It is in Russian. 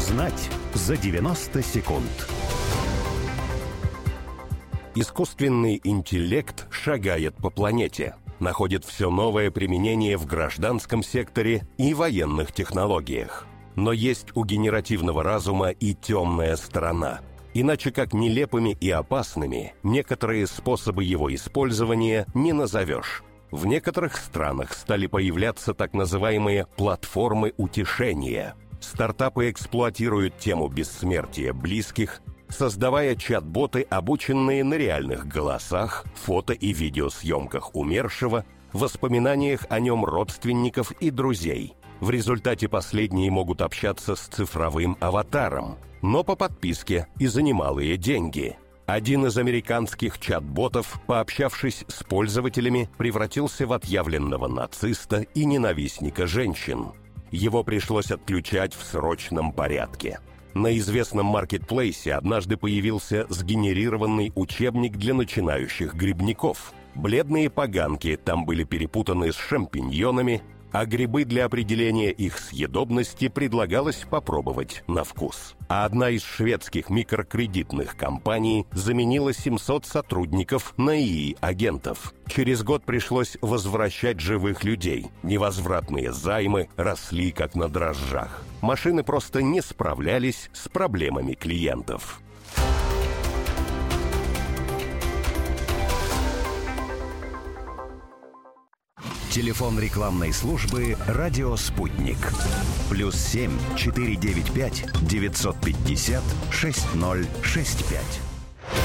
Узнать за 90 секунд. Искусственный интеллект шагает по планете, находит все новое применение в гражданском секторе и военных технологиях. Но есть у генеративного разума и темная сторона. Иначе как нелепыми и опасными некоторые способы его использования не назовешь. В некоторых странах стали появляться так называемые платформы утешения. Стартапы эксплуатируют тему бессмертия близких, создавая чат-боты, обученные на реальных голосах, фото- и видеосъемках умершего, воспоминаниях о нем родственников и друзей. В результате последние могут общаться с цифровым аватаром, но по подписке и за немалые деньги. Один из американских чат-ботов, пообщавшись с пользователями, превратился в отъявленного нациста и ненавистника женщин. Его пришлось отключать в срочном порядке. На известном маркетплейсе однажды появился сгенерированный учебник для начинающих грибников. Бледные поганки там были перепутаны с шампиньонами, а грибы для определения их съедобности предлагалось попробовать на вкус. А одна из шведских микрокредитных компаний заменила 700 сотрудников на ИИ-агентов. Через год пришлось возвращать живых людей. Невозвратные займы росли как на дрожжах. Машины просто не справлялись с проблемами клиентов. Телефон рекламной службы «Радио Спутник». +7 495 950 6065.